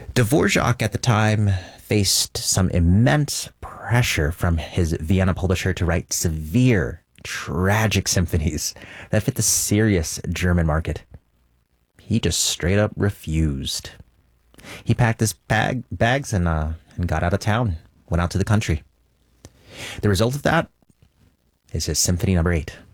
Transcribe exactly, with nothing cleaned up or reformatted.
Dvorak at the time faced some immense pressure from his Vienna publisher to write severe, tragic symphonies that fit the serious German market. He just straight up refused. He packed his bag, bags and, uh, and got out of town, went out to the country. The result of that is his Symphony Number Eight.